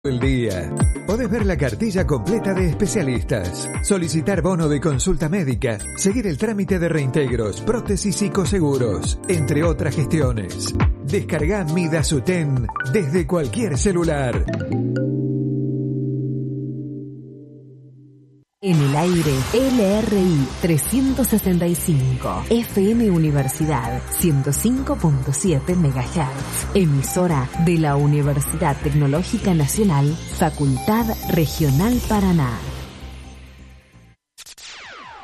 El día. Podés ver la cartilla completa de especialistas, solicitar bono de consulta médica, seguir el trámite de reintegros, prótesis y coseguros, entre otras gestiones. Descargá Midasuten desde cualquier celular. En el aire, LRI 365, FM Universidad 105.7 MHz, emisora de la Universidad Tecnológica Nacional, Facultad Regional Paraná.